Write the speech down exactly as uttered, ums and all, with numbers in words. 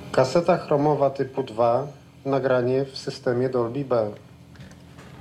Kaseta chromowa typu dwa, nagranie w systemie Dolby B.